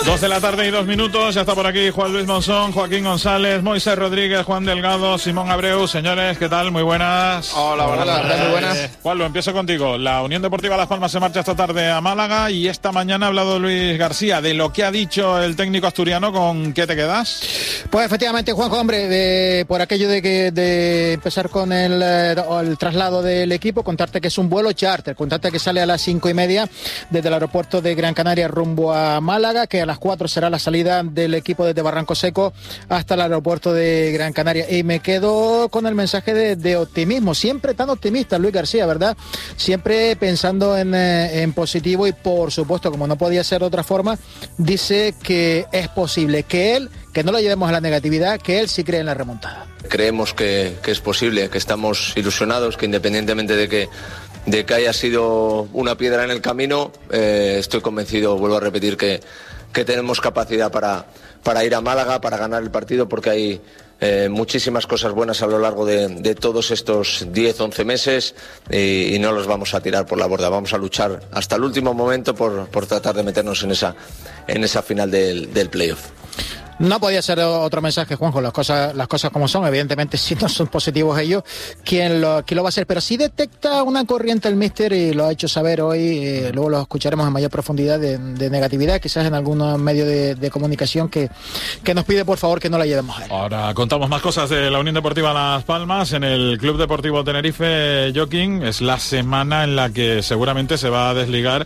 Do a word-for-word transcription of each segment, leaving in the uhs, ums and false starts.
Dos de la tarde y dos minutos, ya está por aquí Juan Luis Monzón, Joaquín González, Moisés Rodríguez, Juan Delgado, Simón Abreu. Señores, ¿qué tal? Muy buenas. Hola, buenas tardes, muy buenas. Juan, lo empiezo contigo. La Unión Deportiva Las Palmas se marcha esta tarde a Málaga y esta mañana ha hablado Luis García. De lo que ha dicho el técnico asturiano, ¿con qué te quedas? Pues efectivamente, Juanjo, hombre, de, por aquello de que de empezar con el, el traslado del equipo, contarte que es un vuelo charter, contarte que sale a las cinco y media desde el aeropuerto de Gran Canaria rumbo a Málaga, que a las cuatro será la salida del equipo desde Barranco Seco hasta el aeropuerto de Gran Canaria. Y me quedo con el mensaje de, de optimismo, siempre tan optimista Luis García, ¿verdad? Siempre pensando en, en positivo y por supuesto, como no podía ser de otra forma, dice que es posible, que él, que no lo llevemos a la negatividad, que él sí cree en la remontada. Creemos que, que es posible, que estamos ilusionados, que independientemente de que de que haya sido una piedra en el camino, eh, estoy convencido, vuelvo a repetir, que, que tenemos capacidad para, para ir a Málaga, para ganar el partido, porque hay eh, muchísimas cosas buenas a lo largo de, de todos estos diez, once meses y, y no los vamos a tirar por la borda. Vamos a luchar hasta el último momento por, por tratar de meternos en esa, en esa final del, del playoff. No podía ser otro mensaje, Juanjo, las cosas, las cosas como son, evidentemente si no son positivos ellos, ¿quién lo, quién lo va a hacer? Pero sí detecta una corriente el míster y lo ha hecho saber hoy, eh, luego lo escucharemos en mayor profundidad de, de negatividad, quizás en algunos medios de, de comunicación que, que nos pide por favor que no la llevemos a él. Ahora contamos más cosas de la Unión Deportiva Las Palmas. En el Club Deportivo Tenerife, Joaquín, es la semana en la que seguramente se va a desligar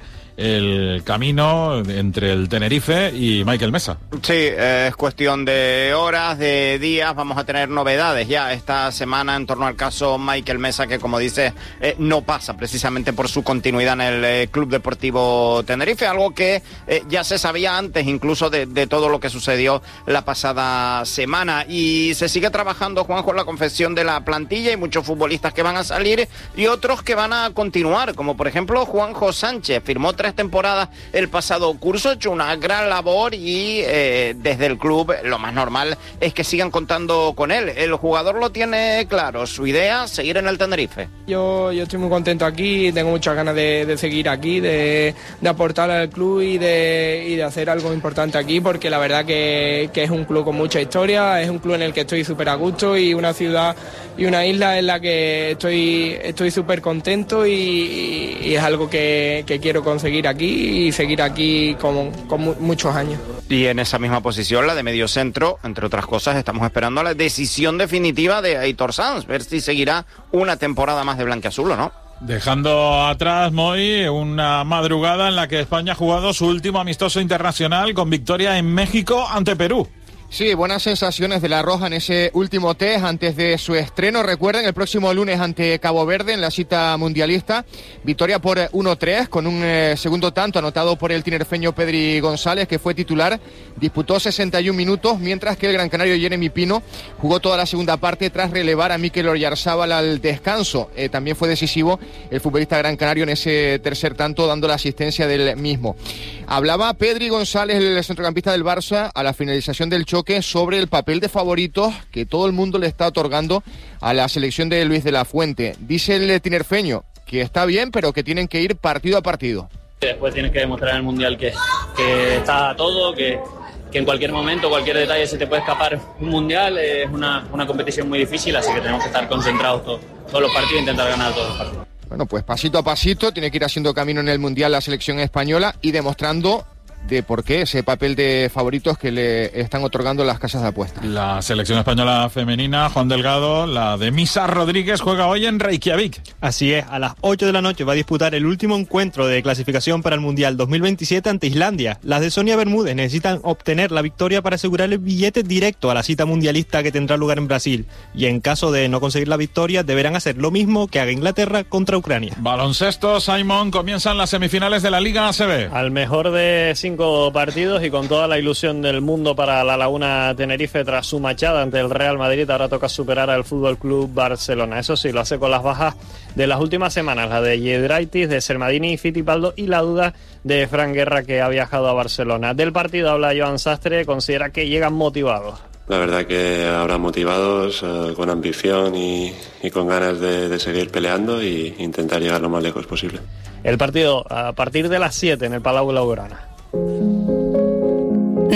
el camino entre el Tenerife y Michael Mesa. Sí, eh, es cuestión de horas, de días. Vamos a tener novedades ya esta semana en torno al caso Michael Mesa, que como dice, eh, no pasa precisamente por su continuidad en el eh, Club Deportivo Tenerife, algo que eh, ya se sabía antes incluso de, de todo lo que sucedió la pasada semana. Y se sigue trabajando, Juanjo, en la confección de la plantilla. Hay muchos futbolistas que van a salir y otros que van a continuar, como por ejemplo Juanjo Sánchez. Firmó tres temporadas el pasado curso, ha hecho una gran labor y eh, desde el club lo más normal es que sigan contando con él. El jugador lo tiene claro, su idea, seguir en el Tenerife. Yo, yo estoy muy contento aquí, tengo muchas ganas de, de seguir aquí, de, de aportar al club y de, y de hacer algo importante aquí, porque la verdad que, que es un club con mucha historia, es un club en el que estoy súper a gusto y una ciudad y una isla en la que estoy estoy súper contento y, y, y es algo que, que quiero conseguir aquí y seguir aquí con, con mu- muchos años. Y en esa misma posición, la de medio centro, entre otras cosas, estamos esperando la decisión definitiva de Aitor Sanz, ver si seguirá una temporada más de blanquiazul o no. Dejando atrás, Moy, una madrugada en la que España ha jugado su último amistoso internacional con victoria en México ante Perú. Sí, buenas sensaciones de la Roja en ese último test antes de su estreno. Recuerden, el próximo lunes ante Cabo Verde en la cita mundialista. Victoria por uno tres con un eh, segundo tanto anotado por el tinerfeño Pedri González, que fue titular. Disputó sesenta y un minutos, mientras que el gran canario Jeremy Pino jugó toda la segunda parte tras relevar a Mikel Oyarzábal al descanso. Eh, también fue decisivo el futbolista gran canario en ese tercer tanto, dando la asistencia del mismo. Hablaba Pedri González, el centrocampista del Barça, a la finalización del choque sobre el papel de favoritos que todo el mundo le está otorgando a la selección de Luis de la Fuente. Dice el tinerfeño que está bien, pero que tienen que ir partido a partido. Después tienes que demostrar en el Mundial que, que está todo, que, que en cualquier momento, cualquier detalle se te puede escapar un Mundial. Es una, una competición muy difícil, así que tenemos que estar concentrados todos, todos los partidos e intentar ganar todos los partidos. Bueno, pues pasito a pasito tiene que ir haciendo camino en el Mundial la selección española y demostrando de por qué ese papel de favoritos que le están otorgando las casas de apuestas. La selección española femenina, Juan Delgado, la de Misa Rodríguez, juega hoy en Reykjavik. Así es, a las ocho de la noche va a disputar el último encuentro de clasificación para el Mundial dos mil veintisiete ante Islandia. Las de Sonia Bermúdez necesitan obtener la victoria para asegurar el billete directo a la cita mundialista que tendrá lugar en Brasil. Y en caso de no conseguir la victoria, deberán hacer lo mismo que haga Inglaterra contra Ucrania. Baloncesto, Simon, comienzan las semifinales de la Liga A C B. Al mejor de cinco partidos y con toda la ilusión del mundo para la Laguna Tenerife tras su machada ante el Real Madrid, ahora toca superar al Fútbol Club Barcelona. Eso sí, lo hace con las bajas de las últimas semanas, la de Giedraitis, de Sermadini y Fittipaldo y la duda de Fran Guerra, que ha viajado a Barcelona. Del partido habla Joan Sastre, considera que llegan motivados. La verdad que ahora motivados, eh, con ambición y, y con ganas de, de seguir peleando e intentar llegar lo más lejos posible. El partido a partir de las siete en el Palau Blaugrana.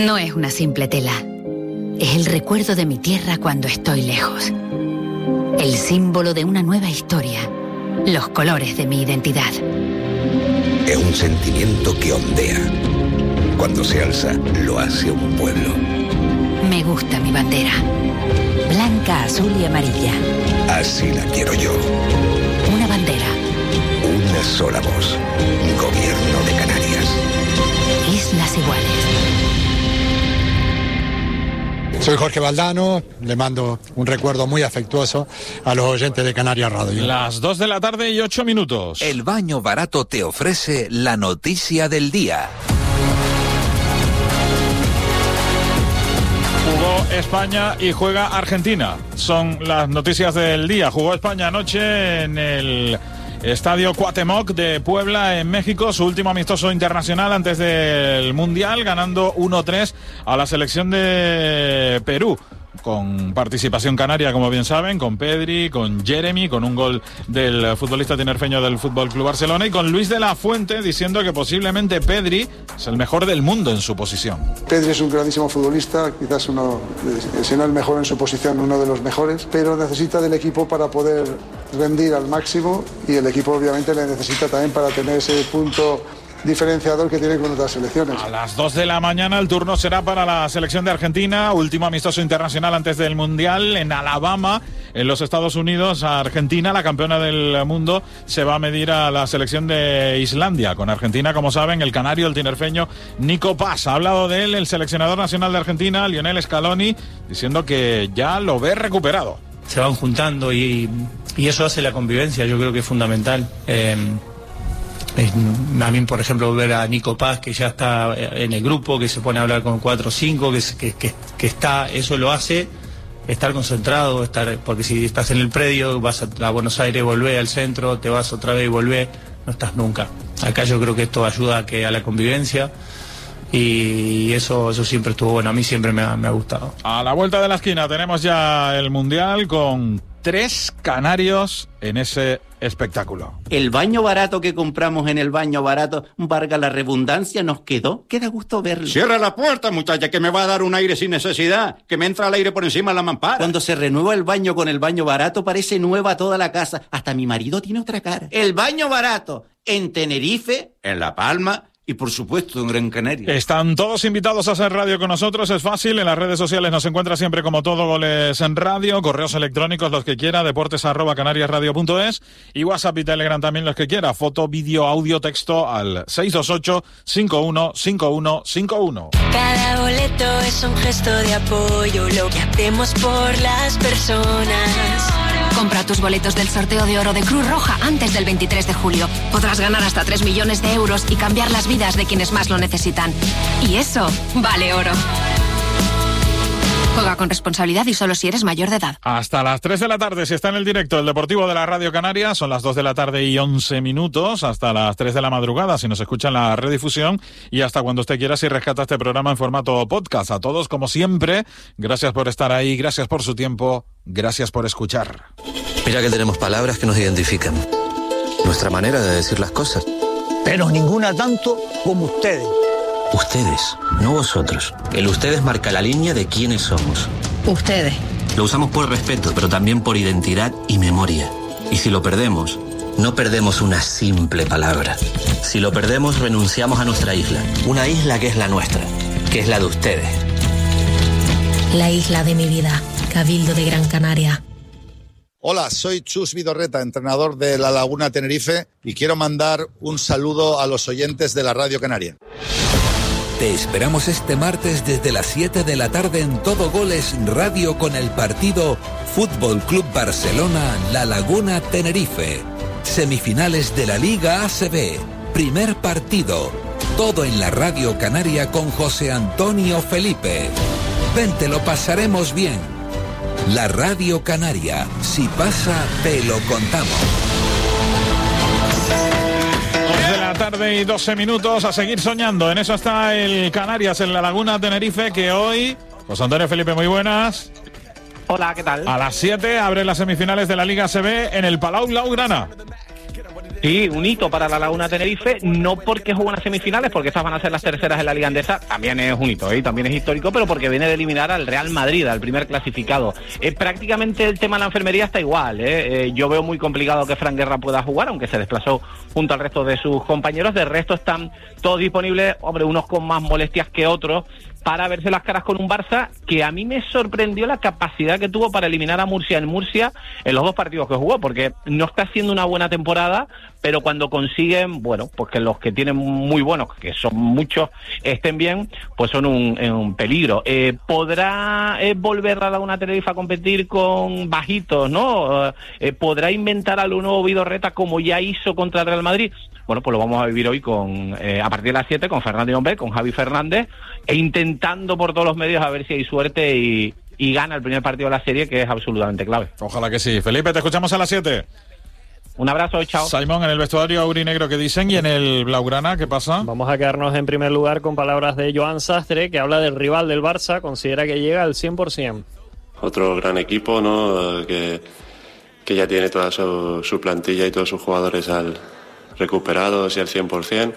No es una simple tela. Es el recuerdo de mi tierra cuando estoy lejos. El símbolo de una nueva historia. Los colores de mi identidad. Es un sentimiento que ondea. Cuando se alza, lo hace un pueblo. Me gusta mi bandera. Blanca, azul y amarilla. Así la quiero yo. Una bandera. Una sola voz. Gobierno de Canarias. Islas Iguales. Soy Jorge Valdano, le mando un recuerdo muy afectuoso a los oyentes de Canarias Radio. Las dos de la tarde y ocho minutos. El Baño Barato te ofrece la noticia del día. Jugó España y juega Argentina. Son las noticias del día. Jugó España anoche en el Estadio Cuauhtémoc de Puebla, en México, su último amistoso internacional antes del Mundial, ganando uno tres a la selección de Perú, con participación canaria, como bien saben, con Pedri, con Jeremy, con un gol del futbolista tinerfeño del Fútbol Club Barcelona, y con Luis de la Fuente diciendo que posiblemente Pedri es el mejor del mundo en su posición. Pedri es un grandísimo futbolista, quizás uno, si no el mejor en su posición, uno de los mejores, pero necesita del equipo para poder rendir al máximo, y el equipo obviamente le necesita también para tener ese punto diferenciador que tiene con otras selecciones. A las dos de la mañana el turno será para la selección de Argentina, último amistoso internacional antes del Mundial, en Alabama, en los Estados Unidos. Argentina, la campeona del mundo, se va a medir a la selección de Islandia. Con Argentina, como saben, el canario, el tinerfeño Nico Paz. Ha hablado de él el seleccionador nacional de Argentina, Lionel Scaloni, diciendo que ya lo ve recuperado. Se van juntando y, y eso hace la convivencia, yo creo que es fundamental. Eh, Es, a mí, por ejemplo, ver a Nico Paz, que ya está en el grupo, que se pone a hablar con cuatro o cinco, que, que, que, que está, eso lo hace estar concentrado, estar, porque si estás en el predio, vas a, a Buenos Aires, volvés al centro, te vas otra vez y volvés, no estás nunca. Acá yo creo que esto ayuda a, que, a la convivencia, y eso, eso siempre estuvo bueno, a mí siempre me ha, me ha gustado. A la vuelta de la esquina tenemos ya el Mundial con tres canarios en ese espectáculo. El baño barato que compramos en el baño barato, valga la redundancia, nos quedó. Queda gusto verlo. Cierra la puerta, muchacha, que me va a dar un aire sin necesidad, que me entra el aire por encima de la mampara. Cuando se renueva el baño con el baño barato, parece nueva toda la casa. Hasta mi marido tiene otra cara. El baño barato en Tenerife, en La Palma y por supuesto en Gran Canaria. Están todos invitados a hacer radio con nosotros, es fácil, en las redes sociales nos encuentra siempre como Todo Goles en Radio, correos electrónicos los que quiera, deportes arroba canariasradio punto es, y WhatsApp y Telegram también los que quiera, foto, vídeo, audio, texto al seis dos ocho, cinco uno cinco uno cinco uno. Cada boleto es un gesto de apoyo, lo que hacemos por las personas. Compra tus boletos del sorteo de oro de Cruz Roja antes del veintitrés de julio. Podrás ganar hasta tres millones de euros y cambiar las vidas de quienes más lo necesitan. Y eso vale oro. Juega con responsabilidad y solo si eres mayor de edad. Hasta las tres de la tarde, si está en el directo el Deportivo de la Radio Canaria, son las dos de la tarde y once minutos, hasta las tres de la madrugada, si nos escucha en la redifusión, y hasta cuando usted quiera si rescata este programa en formato podcast. A todos, como siempre, gracias por estar ahí, gracias por su tiempo, gracias por escuchar. Mira que tenemos palabras que nos identifican, nuestra manera de decir las cosas. Pero ninguna tanto como ustedes. Ustedes, no vosotros. El ustedes marca la línea de quiénes somos. Ustedes. Lo usamos por respeto, pero también por identidad y memoria. Y si lo perdemos, no perdemos una simple palabra. Si lo perdemos, renunciamos a nuestra isla. Una isla que es la nuestra, que es la de ustedes. La isla de mi vida, Cabildo de Gran Canaria. Hola, soy Chus Vidorreta, entrenador de La Laguna Tenerife, y quiero mandar un saludo a los oyentes de la Radio Canaria. Te esperamos este martes desde las siete de la tarde en Todo Goles Radio con el partido Fútbol Club Barcelona La Laguna Tenerife. Semifinales de la Liga A C B. Primer partido. Todo en la Radio Canaria con José Antonio Felipe. Vente, lo pasaremos bien. La Radio Canaria. Si pasa, te lo contamos. De la tarde y doce minutos, a seguir soñando. En eso está el Canarias en la Laguna Tenerife, que hoy, José Antonio Felipe, muy buenas. Hola, ¿qué tal? A las siete abre las semifinales de la Liga A C B en el Palau Blaugrana. Sí, un hito para la Laguna Tenerife, no porque jugó unas semifinales, porque estas van a ser las terceras en la Liga Andesa, también es un hito, ¿eh? También es histórico, pero porque viene de eliminar al Real Madrid, al primer clasificado. Eh, prácticamente el tema de la enfermería está igual, ¿eh? Eh, yo veo muy complicado que Fran Guerra pueda jugar, aunque se desplazó junto al resto de sus compañeros. De resto están todos disponibles, hombre, unos con más molestias que otros, para verse las caras con un Barça que a mí me sorprendió la capacidad que tuvo para eliminar a Murcia en Murcia en los dos partidos que jugó, porque no está haciendo una buena temporada, pero cuando consiguen, bueno, pues que los que tienen muy buenos, que son muchos, estén bien, pues son un, un peligro. Eh, ¿Podrá eh, volver a Laguna Tenerife a competir con bajitos, no? Eh, ¿Podrá inventar algo nuevo Vidorreta como ya hizo contra el Real Madrid? Bueno, pues lo vamos a vivir hoy con eh, a partir de las siete con Fernando Llombé, con Javi Fernández, e intentando por todos los medios a ver si hay suerte y, y gana el primer partido de la serie, que es absolutamente clave. Ojalá que sí. Felipe, te escuchamos a las siete. Un abrazo, chao. Simón, en el vestuario aurinegro, ¿qué dicen? Y en el blaugrana, ¿qué pasa? Vamos a quedarnos en primer lugar con palabras de Joan Sastre, que habla del rival del Barça, considera que llega al cien por ciento. Otro gran equipo, ¿no? Que, que ya tiene toda su, su plantilla y todos sus jugadores al recuperados y al cien por ciento.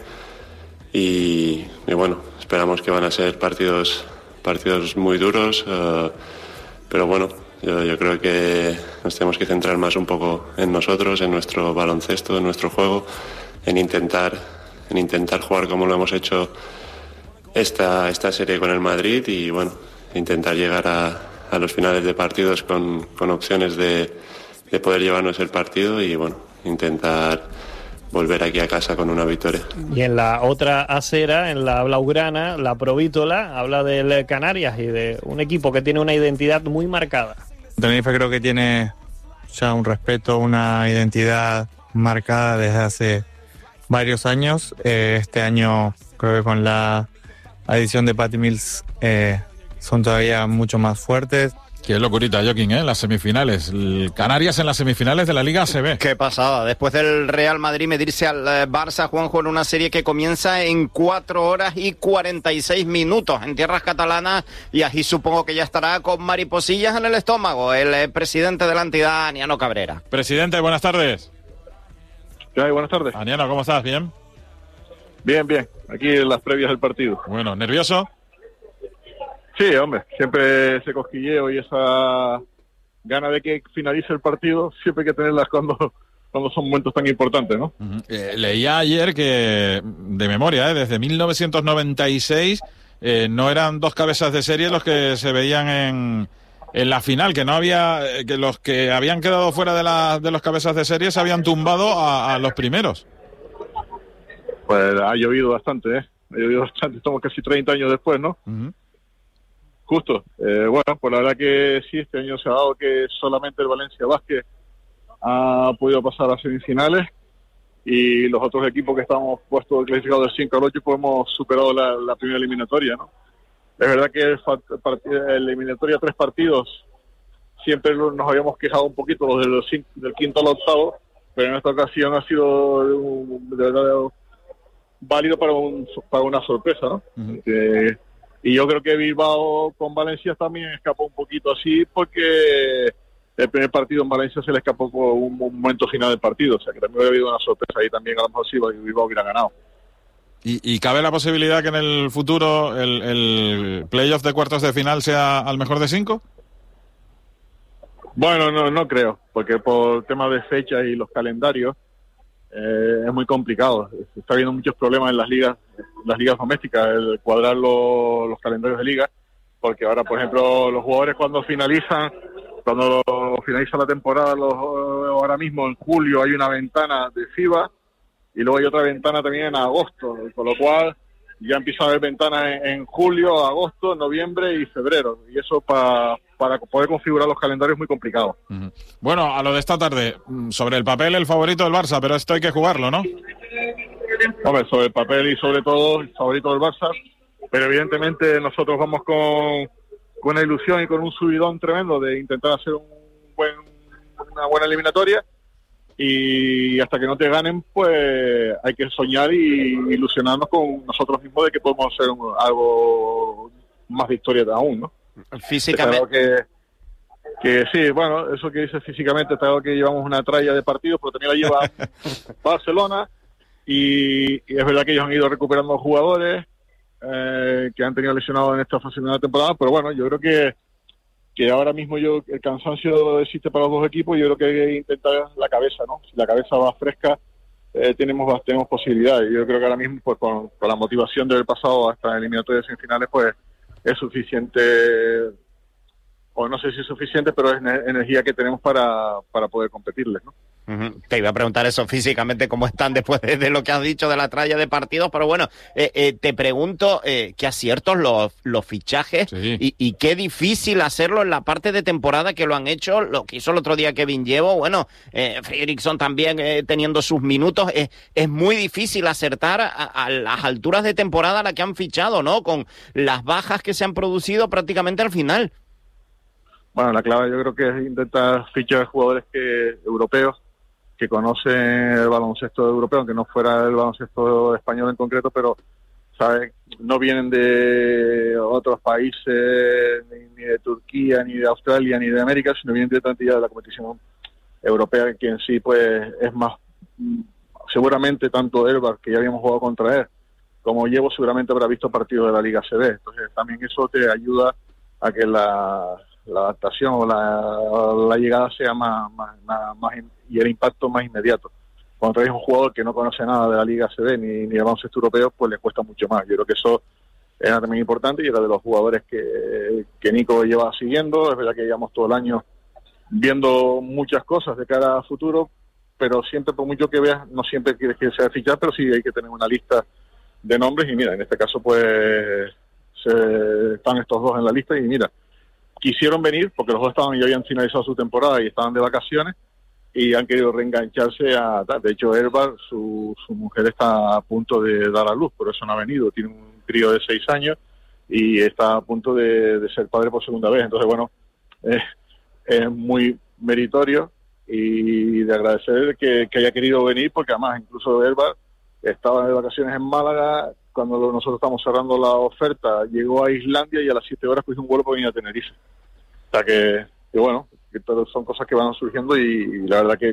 Y, y bueno, esperamos que van a ser partidos partidos muy duros, uh, pero bueno, yo, yo creo que nos tenemos que centrar más un poco en nosotros, en nuestro baloncesto, en nuestro juego, en intentar en intentar jugar como lo hemos hecho esta, esta serie con el Madrid y bueno, intentar llegar a, a los finales de partidos con, con opciones de, de poder llevarnos el partido y bueno, intentar volver aquí a casa con una victoria. Y en la otra acera, en la blaugrana, la Provítola habla del Canarias y de un equipo que tiene una identidad muy marcada. Tenerife creo que tiene ya un respeto, una identidad marcada desde hace varios años. Eh, este año creo que con la adición de Patty Mills eh, son todavía mucho más fuertes. Qué locurita, Joaquín, ¿eh? Las semifinales. El Canarias en las semifinales de la Liga A C B. Qué pasada. Después del Real Madrid medirse al eh, Barça, Juanjo, en una serie que comienza en cuatro horas y cuarenta y seis minutos en tierras catalanas, y allí supongo que ya estará con mariposillas en el estómago el eh, presidente de la entidad, Aniano Cabrera. Presidente, buenas tardes. ¿Qué hay? Buenas tardes. Aniano, ¿cómo estás? ¿Bien? Bien, bien. Aquí en las previas del partido. Bueno, ¿nervioso? Sí, hombre, siempre ese cosquilleo y esa gana de que finalice el partido, siempre hay que tenerlas cuando, cuando son momentos tan importantes, ¿no? Uh-huh. Eh, leía ayer que, de memoria, ¿eh? desde mil novecientos noventa y seis eh, no eran dos cabezas de serie los que se veían en, en la final, que no había, que los que habían quedado fuera de, la, de los cabezas de serie se habían tumbado a, a los primeros. Pues ha llovido bastante, ¿eh? Ha llovido bastante, estamos casi treinta años después, ¿no? Uh-huh. Justo. Eh, bueno, pues la verdad que sí, este año se ha dado que solamente el Valencia Basket ha podido pasar a semifinales y los otros equipos que estábamos puestos clasificados del cinco al ocho pues hemos superado la, la primera eliminatoria, ¿no? Es verdad que el, el eliminatoria tres partidos siempre nos habíamos quejado un poquito los del, cinco, del quinto al octavo, pero en esta ocasión ha sido de verdad válido para, un, para una sorpresa, ¿no? Uh-huh. Eh, Y yo creo que Bilbao con Valencia también escapó un poquito así porque el primer partido en Valencia se le escapó con un, un momento final del partido. O sea que también hubiera habido una sorpresa ahí también, a lo mejor sí, Bilbao hubiera ganado. ¿Y, y cabe la posibilidad que en el futuro el, el playoff de cuartos de final sea al mejor de cinco? Bueno, no, no creo, porque por temas de fechas y los calendarios eh, es muy complicado. Se está viendo muchos problemas en las ligas las ligas domésticas, el cuadrar los, los calendarios de liga, porque ahora, por ejemplo, los jugadores cuando finalizan, cuando finaliza la temporada, los, ahora mismo en julio hay una ventana de FIBA y luego hay otra ventana también en agosto, con lo cual ya empieza a haber ventanas en, en julio, agosto, noviembre y febrero, y eso pa, para poder configurar los calendarios es muy complicado. Uh-huh. Bueno, a lo de esta tarde, sobre el papel el favorito del Barça, pero esto hay que jugarlo, ¿no? Hombre, sobre el papel y sobre todo el favorito del Barça, pero evidentemente nosotros vamos con, con una ilusión y con un subidón tremendo de intentar hacer un buen, una buena eliminatoria, y hasta que no te ganen pues hay que soñar y ilusionarnos con nosotros mismos de que podemos hacer un, algo más victoria aún, ¿no? Físicamente, que... que sí, bueno, eso que dice físicamente, está claro que llevamos una tralla de partidos, pero también la lleva Barcelona, y, y es verdad que ellos han ido recuperando jugadores eh, que han tenido lesionados en esta fase de la temporada, pero bueno, yo creo que que ahora mismo yo el cansancio existe para los dos equipos, y yo creo que hay que intentar la cabeza, ¿no? Si la cabeza va fresca, eh, tenemos tenemos posibilidades. Yo creo que ahora mismo, pues con, con la motivación de haber pasado hasta eliminatorias semifinales, pues es suficiente, o no sé si es suficiente, pero es energía que tenemos para, para poder competirles, ¿no? Uh-huh. Te iba a preguntar eso físicamente, cómo están después de, de lo que has dicho de la tralla de partidos, pero bueno, eh, eh, te pregunto eh, qué aciertos los, los fichajes, sí. y, y qué difícil hacerlo en la parte de temporada que lo han hecho, lo que hizo el otro día Kevin Llevo, bueno, eh, Fredrickson también eh, teniendo sus minutos, eh, es muy difícil acertar a, a las alturas de temporada a la que han fichado, ¿no? Con las bajas que se han producido prácticamente al final. Bueno, la clave yo creo que es intentar fichar jugadores que europeos, que conocen el baloncesto europeo, aunque no fuera el baloncesto español en concreto, pero ¿sabes? No vienen de otros países, ni, ni de Turquía, ni de Australia, ni de América, sino vienen directamente ya de la competición europea, que en sí pues es más, seguramente tanto Elbar, que ya habíamos jugado contra él, como Llevo, seguramente habrá visto partidos de la Liga C B. Entonces también eso te ayuda a que la, la adaptación o la, la llegada sea más, más, más, más y el impacto más inmediato. Cuando traes un jugador que no conoce nada de la Liga C B ni, ni de baloncesto europeo, pues le cuesta mucho más. Yo creo que eso era también importante, y era de los jugadores que, que Nico lleva siguiendo. Es verdad que llevamos todo el año viendo muchas cosas de cara a futuro, pero siempre, por mucho que veas, no siempre quieres que sea fichar, pero sí hay que tener una lista de nombres, y mira, en este caso pues se, están estos dos en la lista, y mira, quisieron venir porque los dos estaban y habían finalizado su temporada y estaban de vacaciones, y han querido reengancharse a tal. De hecho, Elbar, su, su mujer está a punto de dar a luz, por eso no ha venido. Tiene un crío de seis años y está a punto de, de ser padre por segunda vez. Entonces, bueno, eh, es muy meritorio y de agradecer que, que haya querido venir, porque además incluso Elbar estaba de vacaciones en Málaga. Cuando nosotros estamos cerrando la oferta, llegó a Islandia y a las siete horas cogió un vuelo para venir a Tenerife. O sea que, que bueno, que todas son cosas que van surgiendo, y, y la verdad que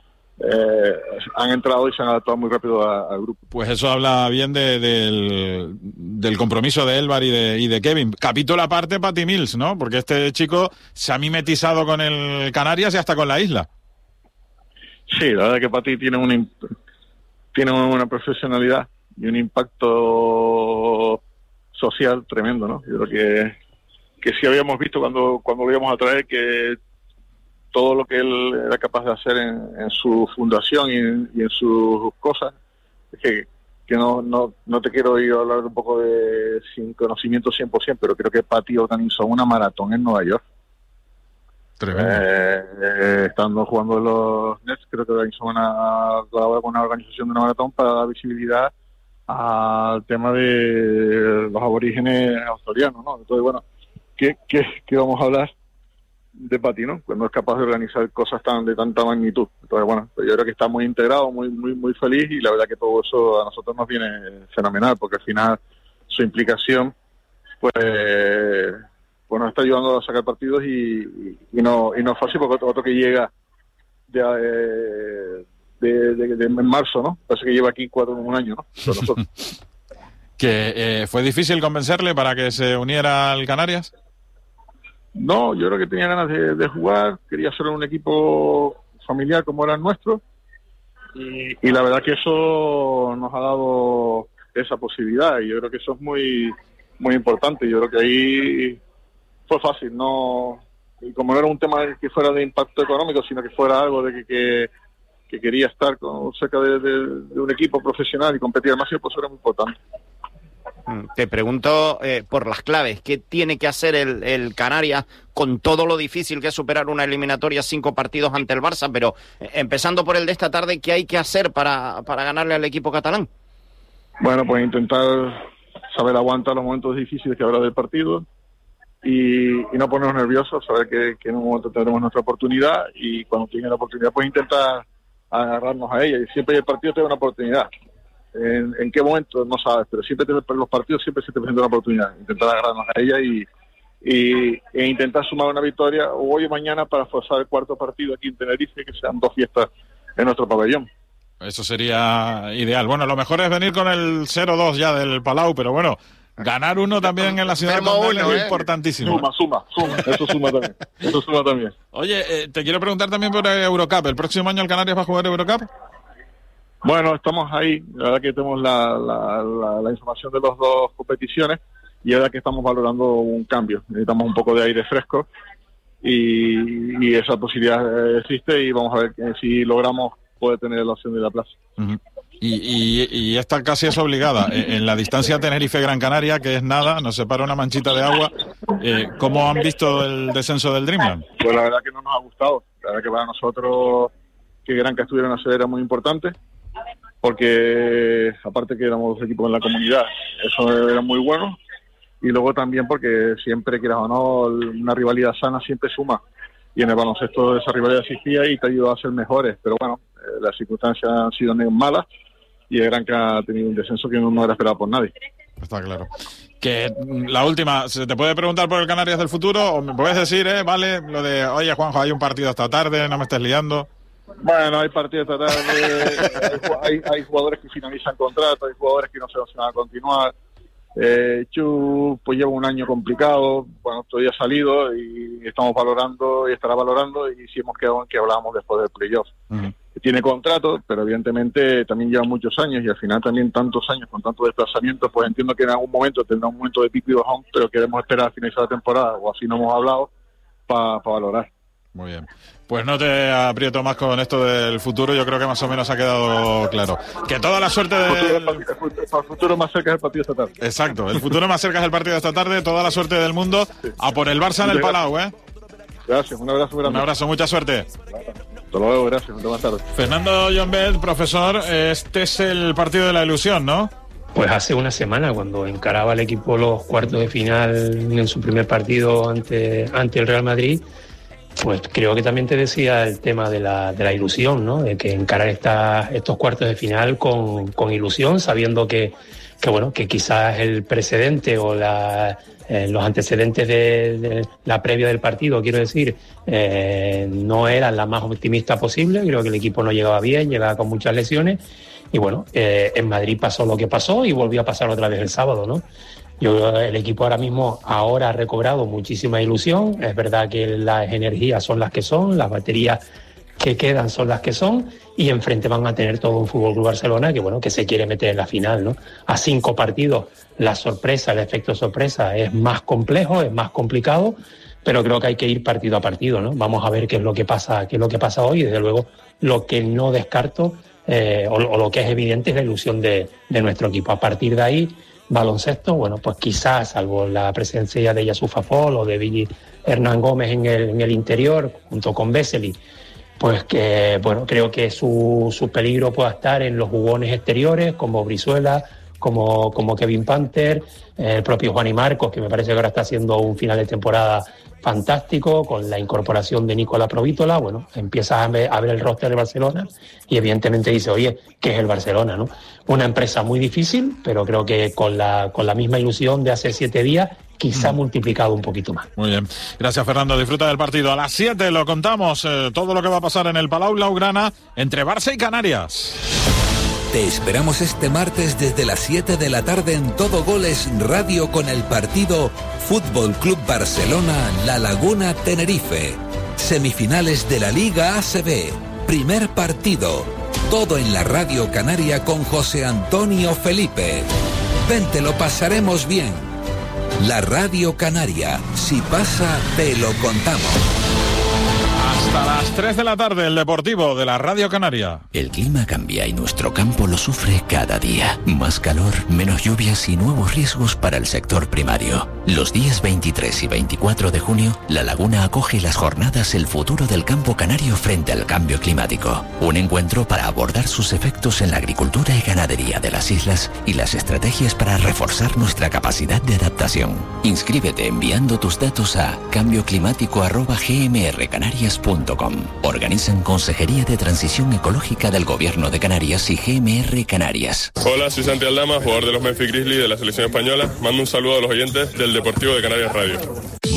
eh, han entrado y se han adaptado muy rápido al grupo. Pues eso habla bien de, del, del compromiso de Elbar y de, y de Kevin. Capítulo aparte, Patty Mills, ¿no? Porque este chico se ha mimetizado con el Canarias y hasta con la isla. Sí, la verdad que Patty tiene un, tiene una profesionalidad y un impacto social tremendo, ¿no? Yo creo que, que sí habíamos visto cuando, cuando lo íbamos a traer, que todo lo que él era capaz de hacer en, en su fundación y en, y en sus cosas, que, que no, no, no te quiero ir a hablar un poco de sin conocimiento cien por ciento, pero creo que Patty organizó una maratón en Nueva York. Tremendo. Eh, eh, estando jugando los Nets, creo que organizó una, colabora con una organización de una maratón para dar visibilidad al tema de los aborígenes australianos, ¿no? Entonces, bueno, ¿qué, qué, qué vamos a hablar de Patty, ¿no? Cuando es capaz de organizar cosas tan de tanta magnitud. Entonces, bueno, yo creo que está muy integrado, muy muy muy feliz, y la verdad que todo eso a nosotros nos viene fenomenal, porque al final su implicación, pues, pues nos está ayudando a sacar partidos, y, y, y no y no es fácil, porque otro, otro que llega de, de, de, de en marzo, ¿no? Parece que lleva aquí cuatro un año, ¿no? Nosotros. ¿Que eh, fue difícil convencerle para que se uniera al Canarias? No, yo creo que tenía ganas de, de jugar, quería ser un equipo familiar como era el nuestro, y, y la verdad que eso nos ha dado esa posibilidad, y yo creo que eso es muy muy importante. Yo creo que ahí fue fácil, no, y como no era un tema que fuera de impacto económico, sino que fuera algo de que, que, que quería estar con, cerca de, de, de un equipo profesional y competir al máximo, pues era muy importante. Te pregunto eh, por las claves. ¿Qué tiene que hacer el, el Canarias con todo lo difícil que es superar una eliminatoria, cinco partidos ante el Barça? Pero eh, empezando por el de esta tarde, ¿qué hay que hacer para, para ganarle al equipo catalán? Bueno, pues intentar saber aguantar los momentos difíciles que habrá del partido, y, y no ponernos nerviosos, saber que, que en un momento tendremos nuestra oportunidad, y cuando tenga la oportunidad pues intentar agarrarnos a ella, y siempre el partido te da una oportunidad. En, en qué momento no sabes, pero siempre te, los partidos siempre se te presenta una oportunidad, intentar agarrarnos a ella y, y, e intentar sumar una victoria hoy o mañana para forzar el cuarto partido aquí en Tenerife, que sean dos fiestas en nuestro pabellón. Eso sería ideal. Bueno, lo mejor es venir con el cero dos ya del Palau, pero bueno, ganar uno también en la ciudad condal es ¿eh? importantísimo. Suma, suma, suma, eso suma también. Eso suma también. Oye, eh, te quiero preguntar también por Eurocup. ¿El próximo año el Canarias va a jugar Eurocup? Bueno, estamos ahí. La verdad que tenemos la, la, la, la información de las dos competiciones y la verdad que estamos valorando un cambio. Necesitamos un poco de aire fresco y, y esa posibilidad existe y vamos a ver si logramos puede tener la opción de la plaza. Uh-huh. Y, y, y esta casi es obligada. En la distancia Tenerife-Gran Canaria, que es nada, nos separa una manchita de agua. Eh, ¿Cómo han visto el descenso del Dreamland? Pues la verdad que no nos ha gustado. La verdad que para nosotros que Granca estuviera en la sede era muy importante, porque aparte que éramos dos equipos en la comunidad, eso era muy bueno. Y luego también porque siempre, quieras o no, una rivalidad sana siempre suma. Y en el baloncesto esa rivalidad existía y te ayudó a ser mejores. Pero bueno, eh, las circunstancias han sido malas y el Granca ha tenido un descenso que no, no era esperado por nadie. Está claro. Que la última, ¿se te puede preguntar por el Canarias del futuro? ¿O me puedes decir, eh, vale, lo de, oye, Juanjo, hay un partido esta tarde, no me estés liando? Bueno, hay partido esta tarde, hay, hay jugadores que finalizan contrato, hay jugadores que no se van a continuar. Eh, Chu, pues lleva un año complicado, bueno, todavía ha salido y estamos valorando y estará valorando y si hemos quedado en que hablábamos después del playoff. Uh-huh. Tiene contrato, pero evidentemente también lleva muchos años y al final también tantos años con tantos desplazamientos, pues entiendo que en algún momento tendrá un momento de pico y bajón, pero queremos esperar a finalizar la temporada o así no hemos hablado para pa valorar. Muy bien. Pues no te aprieto más con esto del futuro, yo creo que más o menos ha quedado claro. Que toda la suerte del... El futuro más cerca es el partido esta tarde. Exacto, el futuro más cerca es el partido de esta tarde, toda la suerte del mundo. Sí. A por el Barça en el Palau, ¿eh? Gracias, un abrazo grande. Un abrazo, mucha suerte. Hasta luego, gracias, buenas tardes. Fernando Llombet, profesor, este es el partido de la ilusión, ¿no? Pues hace una semana, cuando encaraba el equipo los cuartos de final en su primer partido ante, ante el Real Madrid, pues creo que también te decía el tema de la, de la ilusión, ¿no? De que encarar esta, estos cuartos de final con, con ilusión, sabiendo que, que, bueno, que quizás el precedente o la, eh, los antecedentes de, de la previa del partido, quiero decir, eh, no eran las más optimistas posibles. Creo que el equipo no llegaba bien, llegaba con muchas lesiones. Y bueno, eh, en Madrid pasó lo que pasó y volvió a pasar otra vez el sábado, ¿no? Yo, el equipo ahora mismo ahora ha recobrado muchísima ilusión. Es verdad que las energías son las que son, las baterías que quedan son las que son, y enfrente van a tener todo un Fútbol Club Barcelona que bueno que se quiere meter en la final, ¿no? A cinco partidos la sorpresa, el efecto sorpresa es más complejo, es más complicado, pero creo que hay que ir partido a partido, ¿no? Vamos a ver qué es lo que pasa, qué es lo que pasa hoy. Desde luego, lo que no descarto eh, o, o lo que es evidente es la ilusión de, de nuestro equipo. A partir de ahí, baloncesto, bueno, pues quizás, salvo la presencia de Yasufa Fall o de Billy Hernán Gómez en el, en el interior, junto con Vesely, pues que, bueno, creo que su, su peligro pueda estar en los jugones exteriores, como Brizuela, como, como Kevin Panther, eh, el propio Juan y Marcos, que me parece que ahora está haciendo un final de temporada fantástico, con la incorporación de Nicola Provítola. Bueno, empiezas a ver, a ver el roster de Barcelona y evidentemente dice, oye, ¿qué es el Barcelona, no? Una empresa muy difícil, pero creo que con la, con la misma ilusión de hace siete días, quizá mm. multiplicado un poquito más. Muy bien. Gracias, Fernando. Disfruta del partido. A las siete lo contamos, eh, todo lo que va a pasar en el Palau Blaugrana entre Barça y Canarias. Te esperamos este martes desde las siete de la tarde en Todo Goles Radio con el partido Fútbol Club Barcelona La Laguna Tenerife. Semifinales de la Liga A C B. Primer partido. Todo en la Radio Canaria con José Antonio Felipe. Vente, lo pasaremos bien. La Radio Canaria. Si pasa, te lo contamos. Hasta las tres de la tarde, el Deportivo de la Radio Canaria. El clima cambia y nuestro campo lo sufre cada día. Más calor, menos lluvias y nuevos riesgos para el sector primario. Los días veintitrés y veinticuatro de junio, La Laguna acoge las jornadas El futuro del campo canario frente al cambio climático. Un encuentro para abordar sus efectos en la agricultura y ganadería de las islas y las estrategias para reforzar nuestra capacidad de adaptación. Inscríbete enviando tus datos a cambio climático arroba g m r canarias punto com. Organizan Consejería de Transición Ecológica del Gobierno de Canarias y G M R Canarias. Hola, soy Santi Aldama, jugador de los Memphis Grizzlies de la selección española. Mando un saludo a los oyentes del Deportivo de Canarias Radio.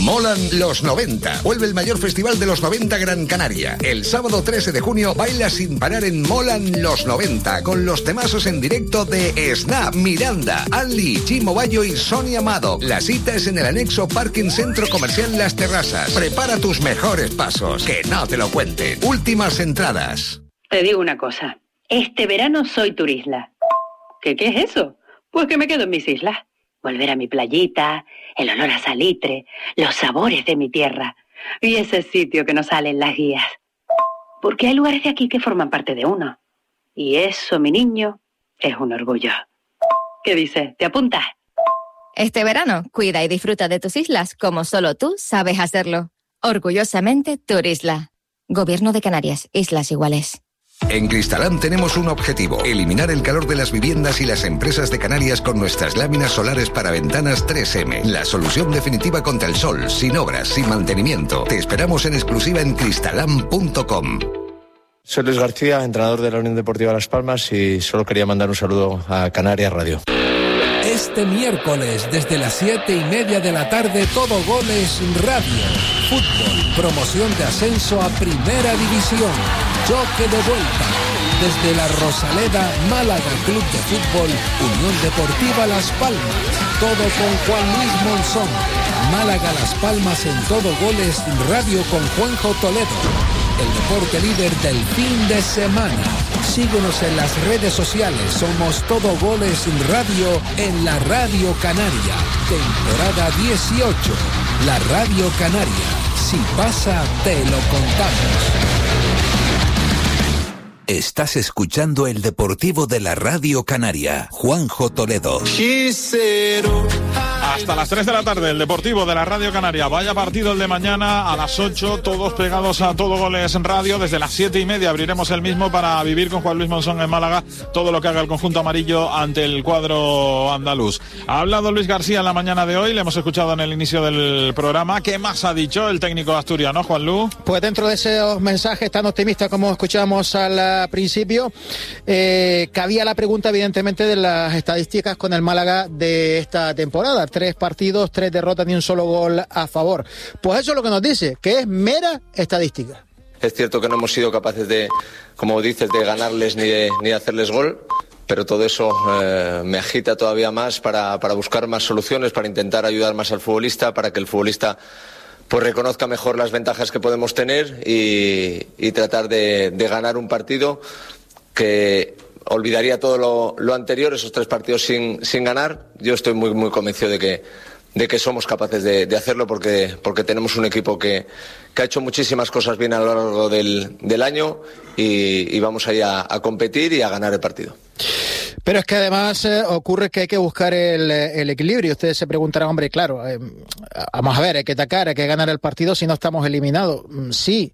Molan los noventa. Vuelve el mayor festival de los noventa Gran Canaria. El sábado trece de junio baila sin parar en Molan los noventa con los temazos en directo de Snap, Miranda, Ali, Chimo Bayo y Sonia Amado. La cita es en el anexo Parking Centro Comercial Las Terrazas. Prepara tus mejores pasos, que no te lo cuenten. Últimas entradas. Te digo una cosa. Este verano soy turisla. ¿Qué, qué es eso? Pues que me quedo en mis islas. Volver a mi playita, el olor a salitre, los sabores de mi tierra y ese sitio que nos sale en las guías. Porque hay lugares de aquí que forman parte de uno. Y eso, mi niño, es un orgullo. ¿Qué dices? ¿Te apuntas? Este verano, cuida y disfruta de tus islas como solo tú sabes hacerlo. Orgullosamente, Turisla. Gobierno de Canarias, Islas Iguales. En Cristalam tenemos un objetivo: eliminar el calor de las viviendas y las empresas de Canarias con nuestras láminas solares para ventanas tres eme. La solución definitiva contra el sol, sin obras, sin mantenimiento. Te esperamos en exclusiva en cristalam punto com. Soy Luis García, entrenador de la Unión Deportiva Las Palmas, y solo quería mandar un saludo a Canarias Radio. Este miércoles, desde las siete y media de la tarde, Todo Goles Radio. Fútbol, promoción de ascenso a Primera División. Choque de vuelta. Desde la Rosaleda, Málaga Club de Fútbol, Unión Deportiva Las Palmas. Todo con Juan Luis Monzón. Málaga Las Palmas en Todo Goles Radio con Juanjo Toledo. El deporte líder del fin de semana. Síguenos en las redes sociales. Somos Todo Goles Radio en la Radio Canaria. Temporada dieciocho. La Radio Canaria. Si pasa, te lo contamos. Estás escuchando el Deportivo de la Radio Canaria. Juanjo Toledo. Hasta las tres de la tarde, el Deportivo de la Radio Canaria. Vaya partido el de mañana a las ocho, todos pegados a Todo Goles en Radio. Desde las siete y media abriremos el mismo para vivir con Juan Luis Monzón en Málaga todo lo que haga el conjunto amarillo ante el cuadro andaluz. Ha hablado Luis García en la mañana de hoy, le hemos escuchado en el inicio del programa. ¿Qué más ha dicho el técnico asturiano, Juan Lu? Pues dentro de esos mensajes tan optimistas como escuchamos al principio, eh, cabía la pregunta evidentemente de las estadísticas con el Málaga de esta temporada. Tres partidos, tres derrotas ni un solo gol a favor. Pues eso es lo que nos dice, que es mera estadística. Es cierto que no hemos sido capaces de, como dices, de ganarles ni de, ni de hacerles gol, pero todo eso eh, me agita todavía más para, para buscar más soluciones, para intentar ayudar más al futbolista, para que el futbolista pues reconozca mejor las ventajas que podemos tener y, y tratar de, de ganar un partido que olvidaría todo lo, lo anterior, esos tres partidos sin, sin ganar. Yo estoy muy muy convencido de que, de que somos capaces de, de hacerlo porque, porque tenemos un equipo que, que ha hecho muchísimas cosas bien a lo largo del, del año y, y vamos ahí a, a competir y a ganar el partido. Pero es que además eh, ocurre que hay que buscar el, el equilibrio. Ustedes se preguntarán, hombre, claro, eh, vamos a ver, hay que atacar, hay que ganar el partido si no estamos eliminados. Sí,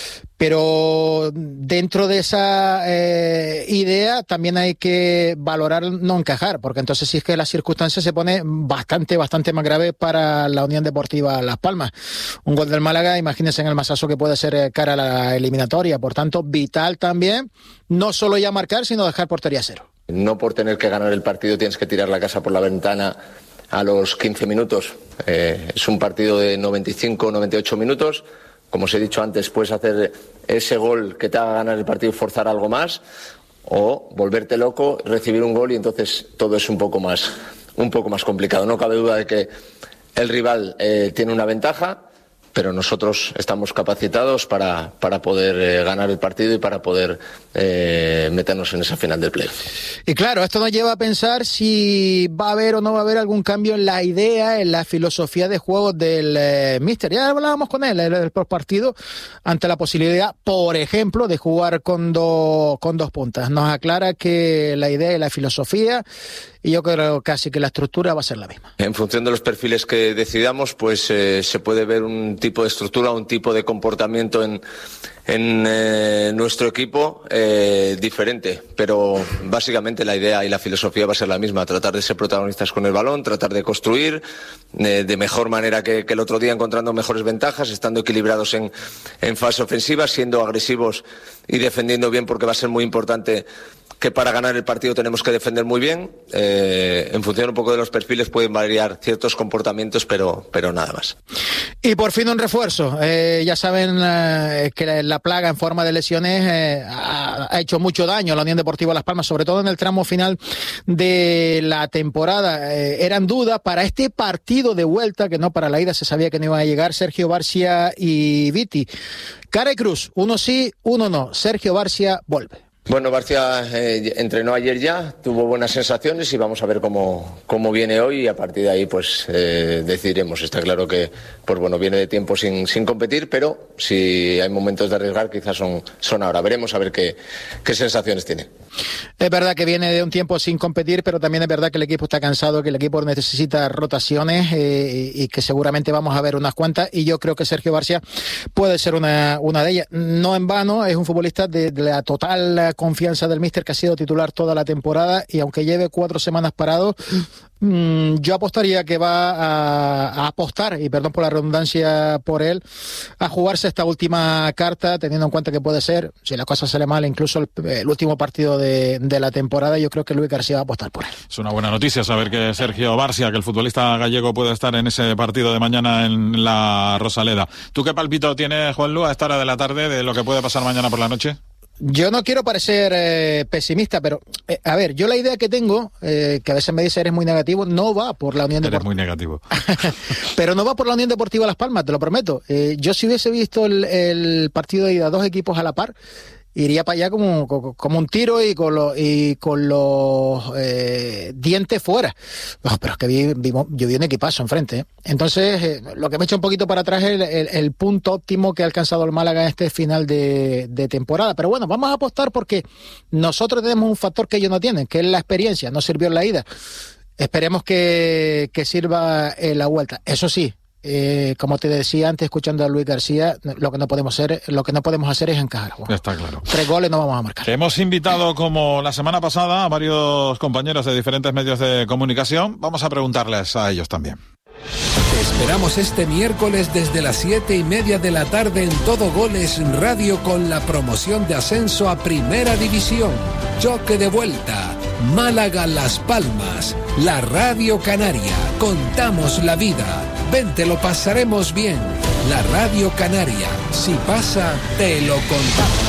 pero dentro de esa eh, idea también hay que valorar no encajar, porque entonces sí es que la circunstancia se pone bastante, bastante más grave para la Unión Deportiva Las Palmas. Un gol del Málaga, imagínense en el masazo que puede ser cara a la eliminatoria. Por tanto, vital también, no solo ya marcar, sino dejar portería cero. No por tener que ganar el partido tienes que tirar la casa por la ventana a los quince minutos. Eh, es un partido de noventa y cinco, noventa y ocho minutos. Como os he dicho antes, puedes hacer ese gol que te haga ganar el partido y forzar algo más, o volverte loco, recibir un gol y entonces todo es un poco más, un poco más complicado. No cabe duda de que el rival eh, tiene una ventaja, pero nosotros estamos capacitados para, para poder eh, ganar el partido y para poder eh, meternos en esa final del playoff. Y claro, esto nos lleva a pensar si va a haber o no va a haber algún cambio en la idea, en la filosofía de juego del eh, míster. Ya hablábamos con él, el, el partido, ante la posibilidad, por ejemplo, de jugar con, do, con dos puntas. Nos aclara que la idea y la filosofía, y yo creo casi que la estructura va a ser la misma. En función de los perfiles que decidamos, pues eh, se puede ver un tipo de estructura, un tipo de comportamiento en, en eh, nuestro equipo eh, diferente, pero básicamente la idea y la filosofía va a ser la misma: tratar de ser protagonistas con el balón, tratar de construir eh, de mejor manera que, que el otro día, encontrando mejores ventajas, estando equilibrados en, en fase ofensiva, siendo agresivos y defendiendo bien, porque va a ser muy importante que para ganar el partido tenemos que defender muy bien. Eh, en función un poco de los perfiles pueden variar ciertos comportamientos, pero, pero nada más. Y por fin un refuerzo. Eh, ya saben eh, que la, la plaga en forma de lesiones eh, ha, ha hecho mucho daño a la Unión Deportiva Las Palmas, sobre todo en el tramo final de la temporada. Eh, eran dudas para este partido de vuelta, que no para la ida, se sabía que no iban a llegar Sergio Barcia y Viti. Cara y cruz, uno sí, uno no. Sergio Barcia vuelve. Bueno, Barcia eh, entrenó ayer ya, tuvo buenas sensaciones y vamos a ver cómo, cómo viene hoy y a partir de ahí pues eh, decidiremos. Está claro que pues bueno, viene de tiempo sin, sin competir, pero si hay momentos de arriesgar quizás son, son ahora. Veremos a ver qué, qué sensaciones tiene. Es verdad que viene de un tiempo sin competir, pero también es verdad que el equipo está cansado, que el equipo necesita rotaciones eh, y que seguramente vamos a ver unas cuantas, y yo creo que Sergio Barcia puede ser una, una de ellas. No en vano, es un futbolista de, de la total confianza del míster, que ha sido titular toda la temporada, y aunque lleve cuatro semanas parado, mmm, yo apostaría que va a, a apostar, y perdón por la redundancia por él, a jugarse esta última carta, teniendo en cuenta que puede ser, si la cosa sale mal, incluso el, el último partido de, de la temporada. Yo creo que Luis García va a apostar por él. Es una buena noticia saber que Sergio Barcia, que el futbolista gallego, puede estar en ese partido de mañana en la Rosaleda. ¿Tú qué palpito tienes, Juanlu, a esta hora de la tarde de lo que puede pasar mañana por la noche? Yo no quiero parecer eh, pesimista, pero eh, a ver, yo la idea que tengo, eh, que a veces me dice eres muy negativo, no va por la Unión Deportiva. Eres muy negativo. Pero no va por la Unión Deportiva Las Palmas, te lo prometo. Eh, yo si hubiese visto el, el partido de ida, dos equipos a la par, iría para allá como, como, como un tiro y con, lo, y con los eh, dientes fuera. No, pero es que vi, vi, yo vi un equipazo enfrente. ¿eh? Entonces, eh, lo que me echa un poquito para atrás es el, el, el punto óptimo que ha alcanzado el Málaga en este final de, de temporada. Pero bueno, vamos a apostar porque nosotros tenemos un factor que ellos no tienen, que es la experiencia. No sirvió en la ida. Esperemos que, que sirva en la vuelta. Eso sí, Eh, como te decía antes, escuchando a Luis García, lo que no podemos hacer, lo que no podemos hacer es encajar. Bueno, está claro. Tres goles no vamos a marcar. Hemos invitado, como la semana pasada, a varios compañeros de diferentes medios de comunicación. Vamos a preguntarles a ellos también. Te esperamos este miércoles desde las siete y media de la tarde en Todo Goles Radio con la promoción de ascenso a Primera División. Choque de vuelta. Málaga Las Palmas. La Radio Canaria. Contamos la vida. Ven, te lo pasaremos bien. La Radio Canaria. Si pasa, te lo contamos.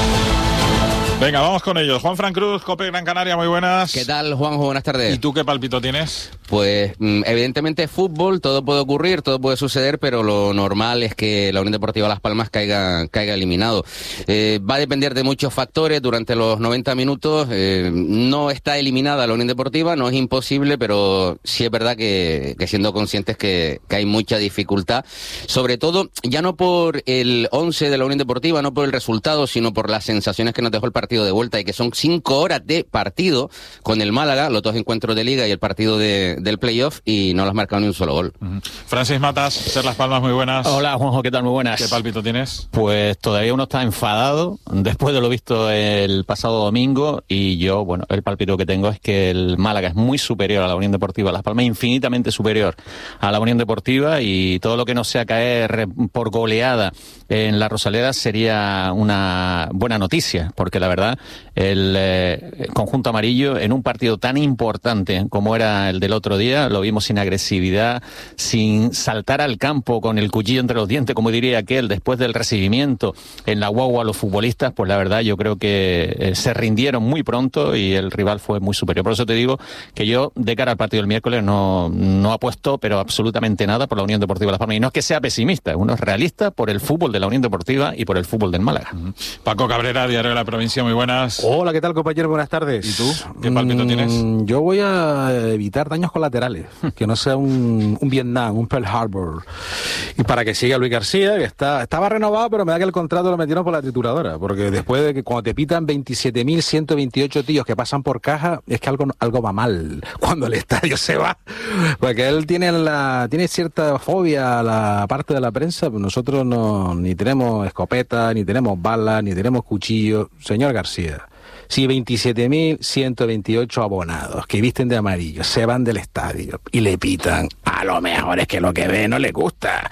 Venga, vamos con ellos. Juan Fran Cruz, COPE Gran Canaria, muy buenas. ¿Qué tal, Juanjo? Buenas tardes. ¿Y tú qué palpito tienes? Pues evidentemente fútbol, todo puede ocurrir, todo puede suceder, pero lo normal es que la Unión Deportiva Las Palmas caiga, caiga eliminado. Eh, va a depender de muchos factores durante los noventa minutos. Eh, no está eliminada la Unión Deportiva, no es imposible, pero sí es verdad que, que siendo conscientes que, que hay mucha dificultad, sobre todo ya no por el once de la Unión Deportiva, no por el resultado, sino por las sensaciones que nos dejó el partido de vuelta, y que son cinco horas de partido con el Málaga, los dos encuentros de Liga y el partido de, del playoff, y no lo has marcado ni un solo gol. Uh-huh. Francis Matas, Ser Las Palmas, muy buenas. Hola, Juanjo, ¿qué tal? Muy buenas. ¿Qué palpito tienes? Pues todavía uno está enfadado después de lo visto el pasado domingo, y yo, bueno, el palpito que tengo es que el Málaga es muy superior a la Unión Deportiva Las Palmas, infinitamente superior a la Unión Deportiva, y todo lo que no sea caer por goleada en la Rosaleda sería una buena noticia, porque la verdad el eh, conjunto amarillo en un partido tan importante como era el del otro día, lo vimos sin agresividad, sin saltar al campo con el cuchillo entre los dientes, como diría aquel, después del recibimiento en la guagua a los futbolistas. Pues la verdad yo creo que eh, se rindieron muy pronto y el rival fue muy superior. Por eso te digo que yo, de cara al partido del miércoles, no, no apuesto, pero absolutamente nada por la Unión Deportiva Las Palmas. Y no es que sea pesimista, uno es realista por el fútbol de la Unión Deportiva y por el fútbol del Málaga. Uh-huh. Paco Cabrera, Diario de la Provincia, muy buenas. Hola, ¿qué tal, compañero? Buenas tardes. ¿Y tú? ¿Qué palpito mm, tienes? Yo voy a evitar daños colaterales, que no sea un, un Vietnam, un Pearl Harbor. Y para que siga Luis García, que está estaba renovado, pero me da que el contrato lo metieron por la trituradora, porque después de que cuando te pitan veintisiete mil ciento veintiocho tíos que pasan por caja, es que algo, algo va mal cuando el estadio se va. Porque él tiene la tiene cierta fobia a la parte de la prensa, pues nosotros no ni tenemos escopeta, ni tenemos balas, ni tenemos cuchillos. Señor García, si veintisiete mil ciento veintiocho abonados que visten de amarillo se van del estadio y le pitan, a lo mejor es que lo que ve no le gusta.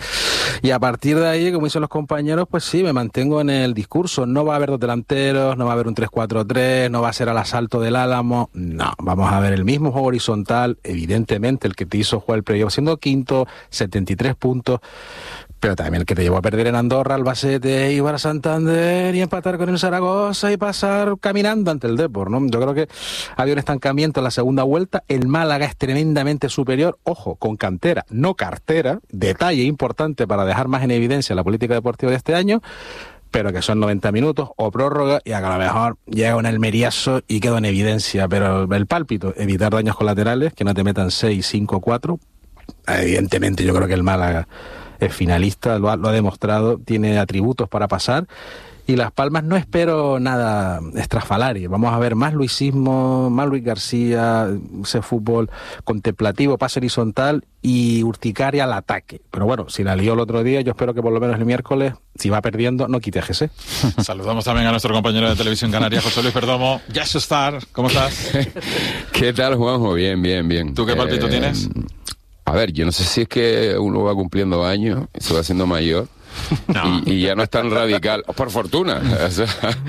Y a partir de ahí, como dicen los compañeros, pues sí, me mantengo en el discurso. No va a haber dos delanteros, no va a haber un tres cuatro tres, no va a ser al asalto del Álamo. No, vamos a ver el mismo juego horizontal, evidentemente el que te hizo jugar el playoff siendo quinto, setenta y tres puntos, pero también el que te llevó a perder en Andorra, Albacete, Ibar, Santander y empatar con el Zaragoza y pasar caminando ante el Depor, ¿no? Yo creo que había un estancamiento en la segunda vuelta. El Málaga es tremendamente superior, ojo, con cantera, no cartera, detalle importante para dejar más en evidencia la política deportiva de este año, pero que son noventa minutos o prórroga y a lo mejor llega un almeriazo y queda en evidencia, pero el pálpito, evitar daños colaterales, que no te metan seis, cinco, cuatro, evidentemente yo creo que el Málaga es finalista, lo ha, lo ha demostrado, tiene atributos para pasar. Y Las Palmas no espero nada estrafalario. Vamos a ver más luisismo, más Luis García, ese fútbol contemplativo, pase horizontal y urticaria al ataque. Pero bueno, si la lió el otro día, yo espero que por lo menos el miércoles, si va perdiendo, no quite G C. Saludamos también a nuestro compañero de Televisión Canaria, José Luis Perdomo. Yes Star, ¿cómo estás? ¿Qué tal, Juanjo? Bien, bien, bien. ¿Tú qué palpito eh, tienes? A ver, yo no sé si es que uno va cumpliendo años y se va haciendo mayor. No. Y, y ya no es tan radical, por fortuna, o sea,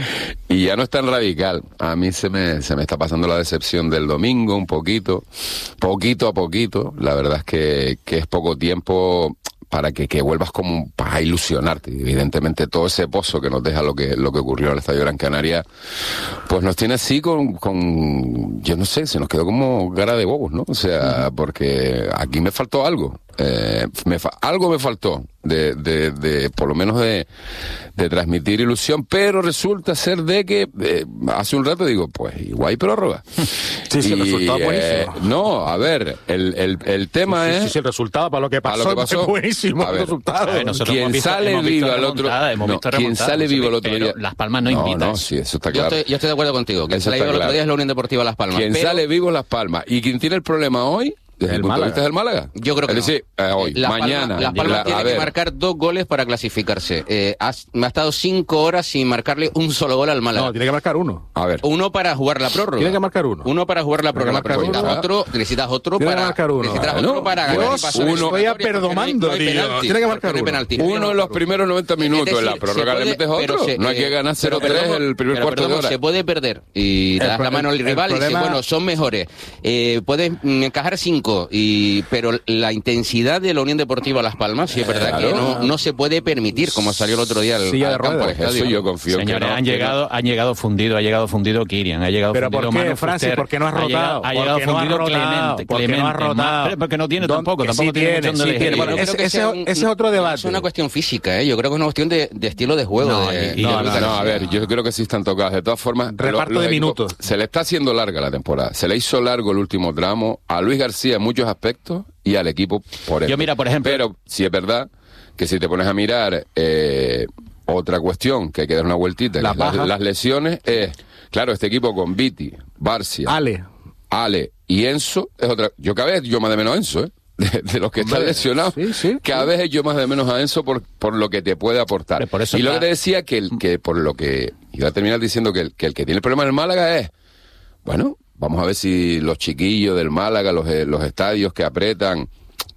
y ya no es tan radical. A mí se me, se me está pasando la decepción del domingo un poquito, poquito a poquito. La verdad es que, que es poco tiempo para que, que vuelvas como para ilusionarte. Evidentemente todo ese pozo que nos deja lo que, lo que ocurrió en el Estadio Gran Canaria, pues nos tiene así con, con, yo no sé, se nos quedó como cara de bobos, ¿no? O sea, porque aquí me faltó algo. Eh, me fa- algo me faltó de, de, de por lo menos de, de transmitir ilusión, pero resulta ser de que eh, hace un rato digo, pues igual hay prórroga. Sí, sí, y, el resultado es buenísimo. Eh, no, a ver, el, el, el tema sí, sí, es... Sí, sí, el resultado para lo que pasó, lo que pasó es buenísimo. a ver, el resultado. A ver, quien visto, sale vivo al otro... No, quien sale vivo el otro día... Las Palmas no invita. No, no, sí, eso está claro. Yo estoy, yo estoy de acuerdo contigo. Quien sale vivo el otro día es la Unión Deportiva Las Palmas. Quien pero... sale vivo es Las Palmas. Y quien tiene el problema hoy... Desde el, el punto de vista del Málaga. Yo creo que es decir, no. eh, hoy, Las mañana. Palmas, Las Palmas la, tiene que marcar dos goles para clasificarse. Eh, ha, me ha estado cinco horas sin marcarle un solo gol al Málaga. No, tiene que marcar uno. A ver. Uno para jugar la prórroga. Tiene que marcar uno. Uno para jugar la prórroga. Necesitas uno. otro, necesitas otro tiene para... que marcar uno. Necesitas ah, otro no, para ganar Dios, y pasar. Uno. Estoy aperdomando, no tío. Penalti, Tiene que marcar no uno. Penalti. Uno en los primeros noventa minutos. Es decir, en la prórroga puede, le metes otro. Se, no hay que ganar cero tres el primer pero, cuarto perdón, de hora. Se puede perder y te das la mano al rival y dices, bueno, son mejores. Eh, puedes encajar cinco, y pero la intensidad de la Unión Deportiva Las Palmas, sí es verdad claro. que no, no se puede permitir, como salió el otro día al, sí, al campo del estadio. Eso yo confío. Señores, que no, han que llegado, no. han llegado fundido, ha llegado fundido Kirian, ha llegado pero fundido ¿por qué, Manu Francis? Fuster, ¿Por qué no has rotado? Ha llegado, ha llegado fundido no Clemente, porque Clemente, no has rotado. Pero porque no tiene tampoco, que tampoco sí tiene, tiene, mucho sí de tiene. Bueno, ese, ese, un, ese es otro debate. Es una cuestión física, ¿eh? Yo creo que es una cuestión de, de estilo de juego. No, de, y, no, no, no, no, a ver, yo creo que sí están tocadas. De todas formas, reparto lo, de lo, minutos. Se le está haciendo larga la temporada. Se le hizo largo el último tramo a Luis García en muchos aspectos y al equipo por eso. Yo mira, por ejemplo, pero si es verdad que si te pones a mirar eh, otra cuestión que hay que dar una vueltita, la las, las lesiones es, claro, este equipo con Viti, Barcia, Ale, Ale y Enzo es otra. Yo cada vez yo más de menos a Enzo, ¿eh? De, de los que Hombre, están lesionados, sí, sí, cada sí. vez yo más de menos a Enzo por, por lo que te puede aportar. Por eso y está... lo que te decía que el que por lo que iba a terminar diciendo que el que el que tiene el problema en el Málaga es, bueno, vamos a ver si los chiquillos del Málaga, los los estadios que apretan,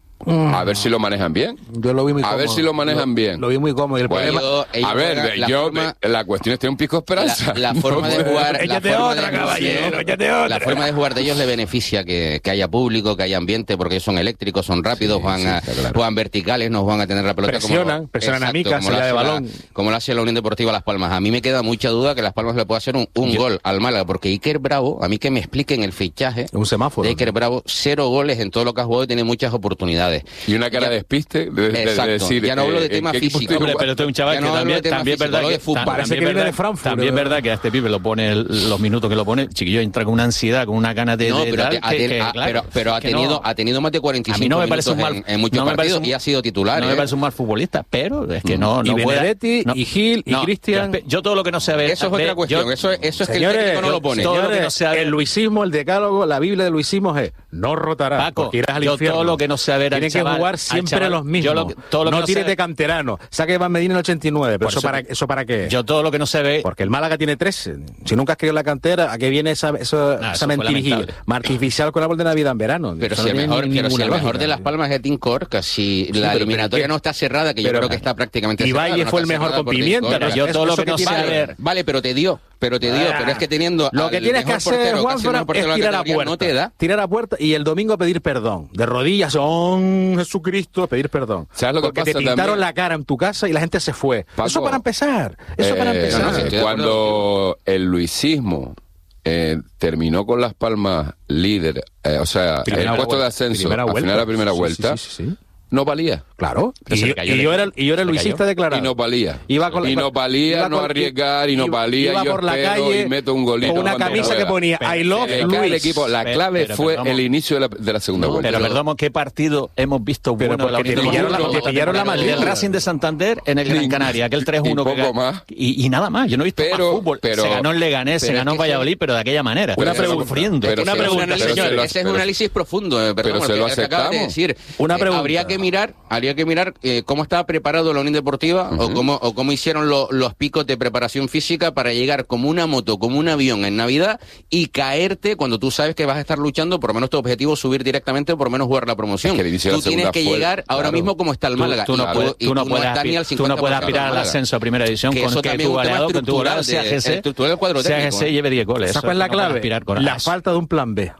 a ver si lo manejan bien. Yo lo vi muy a cómodo. ver si lo manejan lo, bien. Lo vi muy cómodo. Y el bueno, problema... yo, a ver, la, yo, forma, la cuestión es tener un pico de esperanza. La, la forma de jugar... Échate otra, de, caballero, échate otra. La forma de jugar de ellos le beneficia que, que haya público, que haya ambiente, porque ellos son eléctricos, son rápidos, sí, juegan, sí, a, claro. juegan verticales, no juegan a tener la pelota presionan, como... Presionan a Mica, salida de balón. La, como lo hace la Unión Deportiva Las Palmas. A mí me queda mucha duda que Las Palmas le pueda hacer un, un gol al Málaga, porque Iker Bravo, a mí que me expliquen el fichaje... Un semáforo. De Iker Bravo, cero goles en todo lo que ha jugado y tiene muchas oportunidades. Y una cara ya, de despiste... De, Exacto, de decir, ya no hablo de eh, tema físico. Hombre, pero este es un chaval que no también, también físico, verdad que, fútbol. Parece que viene de Frankfurt. También es verdad que a este pibe lo pone el, los minutos que lo pone, el chiquillo entra con una ansiedad, con una gana de... No, de pero, tal, te, ha, que, ten, que, ha, claro, pero, pero ha, tenido, no, ha tenido más de cuarenta y cinco a mí no me minutos parece un mal, en, en muchos no partidos un, y ha sido titular. No ¿eh? me parece un mal futbolista, pero es que no... no y Benedetti, no, y Gil, y no, Cristian... Yo, yo todo lo que no sé ver... Eso es otra cuestión, yo, eso, eso es señores, que el técnico no lo pone. Señores, todo lo que no sea el luisismo, el decálogo, la Biblia del luisismo es no rotará, Paco, porque irás al yo infierno. todo lo que no sea ver a tienen que jugar siempre chaval, los mismos. Lo, todo lo no tires no de canterano. Saque Iván Medina en el ochenta y nueve, pero eso, eso, para, ¿eso para qué? Yo todo lo que no se ve... Porque el Málaga tiene trece. Si nunca has querido la cantera, ¿a qué viene esa, esa, no, esa mentirijilla? Artificial con árbol de Navidad en verano. Pero si, no el mejor, pero si el mejor de Las Palmas es Tincor, casi sí, la eliminatoria no está cerrada, que yo creo que está prácticamente cerrada. Y Valle no fue el mejor con Pimienta. Yo todo lo que no sé ver... Vale, pero te dio. Pero te digo, pero es que teniendo lo que tienes que hacer, Juanfran, es tirar a puerta. No te da. Tirar a puerta y el domingo pedir perdón. De rodillas, son Jesucristo, pedir perdón. ¿Sabes lo que Porque pasa te pintaron también? la cara en tu casa y la gente se fue. Paco, eso para empezar. Eso eh, para empezar. No, no, cuando el luisismo eh, terminó con Las Palmas líder, eh, o sea, primera el puesto vuelta, de ascenso al final de la primera sí, vuelta, sí, sí, sí, sí. no valía. Claro. Y, y, y, yo era, y yo era luisista declarado. Y no valía. Iba con la, y no valía iba no con, arriesgar, y no iba, valía, iba yo por la espero calle y meto un golito. Con una camisa que ponía pero, I love pero, Luis. El equipo, la clave pero, fue pero, el inicio de la, de la segunda no, vuelta. Pero perdón, ¿qué partido hemos visto bueno de la Unión Deportiva? Te pillaron la matrícula. El Racing de Santander en el Gran Canaria, aquel tres uno. Y poco más. Y, y nada más, yo no he visto más fútbol. Se ganó en Leganés, se ganó en Valladolid, pero de aquella manera. Una pregunta. Sufriendo. Una pregunta, señor. Ese es un análisis profundo, pero se lo aceptamos. Una pregunta. Habría que mirar, habría que mirar cómo estaba preparado la Unión Deportiva uh-huh. o cómo o cómo hicieron lo, los picos de preparación física para llegar como una moto, como un avión en Navidad y caerte cuando tú sabes que vas a estar luchando, por lo menos tu objetivo es subir directamente o por lo menos jugar la promoción. Es que tú tienes que fue, llegar ahora claro. mismo como está el Málaga. Tú, tú, no, puedes, tú no puedes aspirar, tú no puedes aspirar al ascenso a primera división que con que tu goleador, con tu goleador sea G C, sea G C lleve diez goles. ¿Sabes cuál es la clave? La falta de un plan B.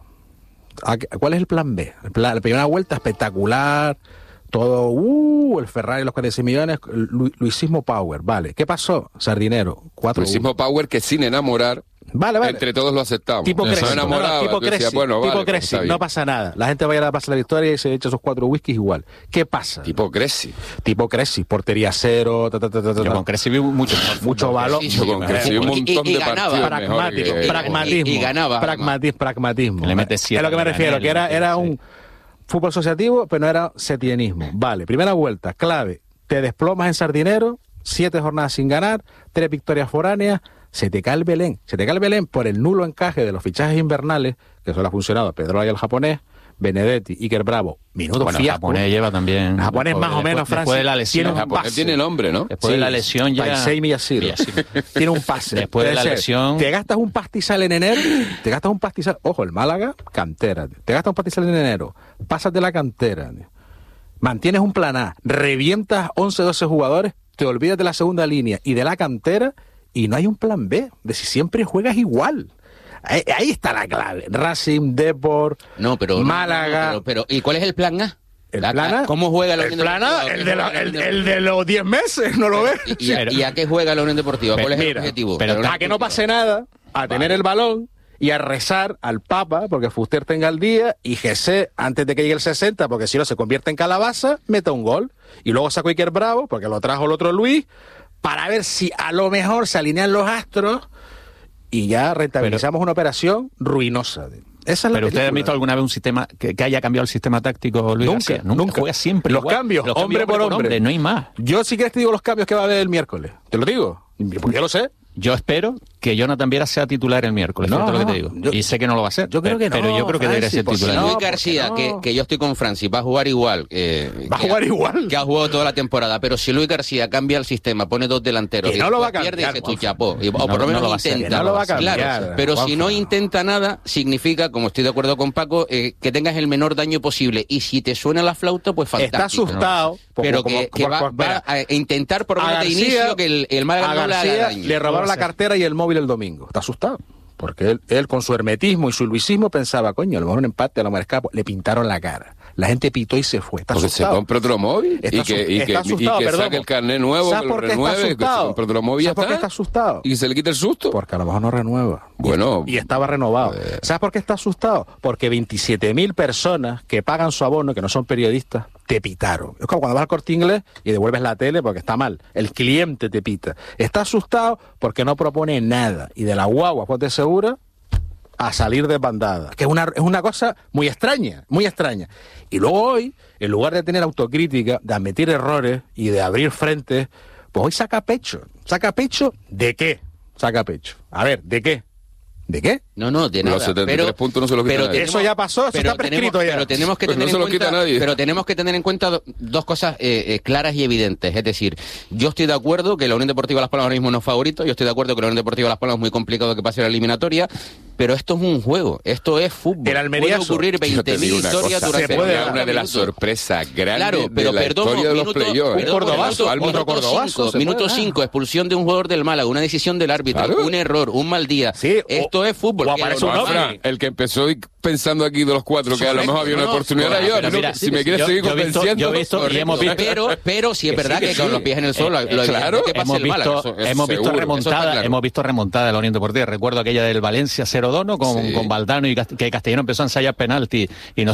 ¿Cuál es el plan B? La primera vuelta espectacular. Todo, uh, el Ferrari, los cuarenta y seis millones, Lu, Luisismo Power, vale. ¿Qué pasó? Sardinero, cuatro. Luisismo Power que sin enamorar, vale, vale. entre todos lo aceptamos. Tipo Cresci, no enamorado, no, tipo Cresci, decía, bueno, tipo vale, Cresci, no pasa nada. La gente va a ir a pasar la victoria y se echa esos cuatro whiskies igual. ¿Qué pasa? Tipo Cresci. Tipo Cresci, portería cero, ta, ta, ta, ta, ta. Yo con Cresci vi mucho, mucho balón. Yo con Cresci vi un montón y, y de ganaba, partidos pragmático, que, pragmatismo, y, y ganaba, pragmatismo, pragmatismo. Le mete siete, es lo que me refiero, que era, era un fútbol asociativo, pero no era setienismo. Vale, primera vuelta, clave. Te desplomas en Sardinero, siete jornadas sin ganar, tres victorias foráneas, se te cae el Belén. Se te cae el Belén por el nulo encaje de los fichajes invernales, que eso le ha funcionado a Pedro Ay el japonés, Benedetti, Iker Bravo, minuto bueno, fiasco. El japonés lleva también... El japonés más o menos, Francia. Después de la lesión. Tiene un pase. Tiene nombre, ¿no? Después sí, de la lesión ya... Paisei Miyashiro. Tiene un pase. Después de la ser, lesión... Te gastas un pastizal en enero, te gastas un pastizal... Ojo, el Málaga, cantera. Te gastas un pastizal en enero, pásate de la cantera. Mantienes un plan A, revientas once, doce jugadores, te olvidas de la segunda línea y de la cantera y no hay un plan B, de si siempre juegas igual. Ahí, ahí está la clave. Racing, Depor, no, pero, Málaga. No, no, pero, pero, ¿y cuál es el plan A? ¿El plan A? ¿Cómo juega la Unión Deportiva? El plan A, el de, la, el, el de los diez meses, ¿no lo ves? ¿Y, y, a, ¿Y a qué juega la Unión Deportiva? ¿Cuál pero, es el mira, objetivo? Pero a que no pase nada, a vale. tener el balón y a rezar al Papa porque Fuster tenga el día y G C antes de que llegue el sesenta, porque si no se convierte en calabaza, meta un gol. Y luego saco a Iker Bravo, porque lo trajo el otro Luis, para ver si a lo mejor se alinean los astros y ya rentabilizamos pero, una operación ruinosa. Esa es la pero usted ha visto alguna vez un sistema que, que haya cambiado el sistema táctico, Luis nunca, García? Nunca, nunca. Juega siempre los igual. cambios, los hombre, cambios por hombre. hombre. No hay más. Yo sí que te digo los cambios que va a haber el miércoles. Te lo digo, porque yo lo sé. Yo espero que Jonathan Viera sea titular el miércoles, no, lo que te digo. Yo, y sé que no lo va a ser. Yo creo que no. Pero yo creo que debería ser titular. Si Luis García, no. que, que yo estoy con Francis, va a jugar igual. Eh, va a jugar ha, igual. Que ha jugado toda la temporada. Pero si Luis García cambia el sistema, pone dos delanteros. Que no lo va a cambiar. Pierde, dice, tú, chapó, y, o no, por lo menos no intenta. No lo va a cambiar. Claro, pero si no intenta nada, significa, como estoy de acuerdo con Paco, eh, que tengas el menor daño posible. Y si te suena la flauta, pues fantástico. Está asustado. ¿no? Pero como, que, como, que va, va a intentar por lo menos de inicio que el, el Málaga no le haga daño. Le robaron la cartera y el móvil el domingo. Está asustado. Porque él, él con su hermetismo y su luisismo pensaba, coño, a lo mejor un empate, a lo mejor escapo. Le pintaron la cara. La gente pitó y se fue. Está porque asustado. se compra otro móvil está y que, y que, asustado, y que saque el carnet nuevo, que lo renueve, que se compre otro móvil y ya está. ¿Sabes por qué está asustado? Y se le quita el susto. Porque a lo mejor no renueva. Bueno. Y, y estaba renovado. Eh. ¿Sabes por qué está asustado? Porque veintisiete mil personas que pagan su abono, que no son periodistas, te pitaron. Es como cuando vas al Corte Inglés y devuelves la tele porque está mal. El cliente te pita. Está asustado porque no propone nada. Y de la guagua, pues de segura, a salir de bandada. Que es una, es una cosa muy extraña, muy extraña. Y luego hoy, en lugar de tener autocrítica, de admitir errores y de abrir frentes, pues hoy saca pecho. ¿Saca pecho de qué? Saca pecho. A ver, ¿de qué? ¿De qué? No, no, de nada. Los setenta y tres pero, puntos no se los quita pero nadie. tenemos- Eso ya pasó, eso pero está prescrito tenemos, ya. Pero tenemos que Pues tener no se en lo quita cuenta, nadie. pero tenemos que tener en cuenta do- dos cosas eh, eh, claras y evidentes. Es decir, yo estoy de acuerdo que la Unión Deportiva Las Palmas ahora mismo no es favorito, yo estoy de acuerdo que la Unión Deportiva Las Palmas es muy complicado que pase la eliminatoria, pero esto es un juego, esto es fútbol. El Almería puede ocurrir Yo te veinte mil digo una historias cosa, durante sería noventa una de las minutos. sorpresas grandes Claro, pero de la perdón, historia de los minuto, playoffs. perdón, cordobazo, minuto- otro minuto cordobazo, cinco, se Minuto puede, ah. cinco, expulsión de un jugador del Málaga, una decisión del árbitro, Claro. un error, un mal día. Sí, esto o- es fútbol. o que aparece lo un normal- ovni. El que empezó y pensando aquí de los cuatro que a lo mejor había una no, oportunidad era yo. pero A mí no- mira, si me quieres yo- seguir yo he visto- convenciendo, yo he visto y correcto. hemos visto- Pero, pero sí es Que verdad sí, que que con sí. los pies en el suelo, lo evidente claro, que pase hemos el Málaga, visto, eso- eso hemos visto seguro, eso está remontada, claro. hemos visto remontada de la Unión Deportiva. Recuerdo aquella del Valencia cero dos, ¿no? Con, Sí. con Valdano y Cast- que Castellano empezó a ensayar penalti y no